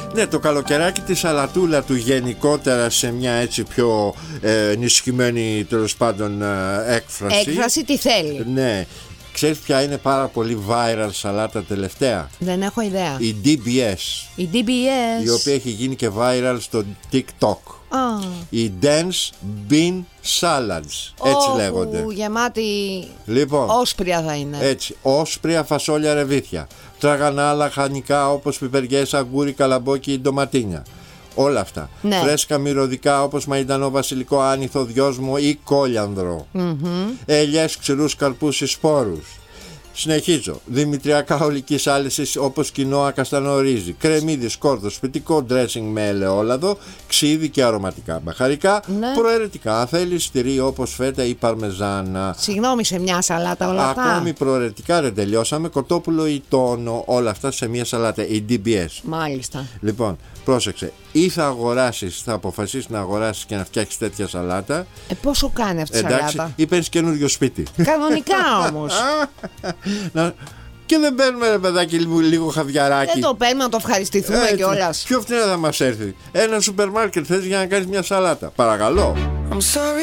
Ναι, το καλοκαιράκι τη σαλατούλα του γενικότερα σε μια έτσι πιο ενισχυμένη τέλος πάντων έκφραση. Έκφραση τι θέλει. Ναι. Ξέρεις ποια είναι πάρα πολύ viral σαλάτα τελευταία? Δεν έχω ιδέα. Η DBS. Η DBS. Η οποία έχει γίνει και viral στο TikTok. Η Dense Bean Salads. Έτσι λέγονται. Γεμάτη. Λοιπόν, όσπρια θα είναι. Έτσι. Όσπρια, φασόλια, ρεβίθια. Τραγανά, λαχανικά όπως πιπεριές, αγκούρι, καλαμπόκι, ντοματίνια. Όλα αυτά. Ναι. Φρέσκα μυρωδικά όπως μαϊντανό, βασιλικό, άνηθο, δυόσμο ή κόλιανδρο. Ελιές, ξηρούς καρπούς ή σπόρους. Συνεχίζω. Δημητριακά ολικής άλυσης όπως κοινόα, καστανό ρύζι, κρεμμύδι, σκόρδο, σπιτικό ντρέσινγκ με ελαιόλαδο, ξύδι και αρωματικά μπαχαρικά. Ναι. Προαιρετικά, αν θέλεις τυρί όπως φέτα ή παρμεζάνα. Συγγνώμη, σε μια σαλάτα όλα αυτά. Ακόμη προαιρετικά δεν τελειώσαμε. Κοτόπουλο ή τόνο, όλα αυτά σε μια σαλάτα. Η DBS. Μάλιστα. Λοιπόν, πρόσεξε. Ή θα αγοράσεις, θα αποφασίσεις να αγοράσεις και να φτιάξεις τέτοια σαλάτα. Πόσο κάνει αυτή η σαλάτα? Ή παίρνεις καινούριο σπίτι. Κανονικά όμως. Και δεν παίρνουμε, ρε παιδάκι, λίγο χαβιαράκι? Δεν το παίρνουμε να το ευχαριστηθούμε κιόλας. Πιο φθηνά θα μας έρθει. Ένα σούπερ μάρκετ θες για να κάνεις μια σαλάτα? Παρακαλώ.